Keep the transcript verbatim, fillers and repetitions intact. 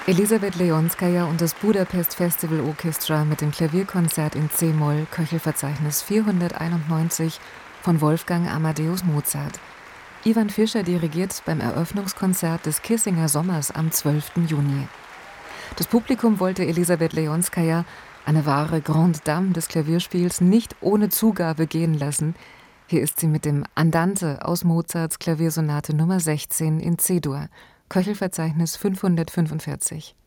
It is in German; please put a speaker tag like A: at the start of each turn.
A: Elisabeth Leonskaja und das Budapest Festival Orchestra mit dem Klavierkonzert in C-Moll, Köchelverzeichnis vierhunderteinundneunzig von Wolfgang Amadeus Mozart. Ivan Fischer dirigiert beim Eröffnungskonzert des Kissinger Sommers am zwölften Juni. Das Publikum wollte Elisabeth Leonskaja, eine wahre Grande Dame des Klavierspiels, nicht ohne Zugabe gehen lassen. Hier ist sie mit dem Andante aus Mozarts Klaviersonate Nummer sechzehn in C-Dur, Köchelverzeichnis fünfhundertfünfundvierzig.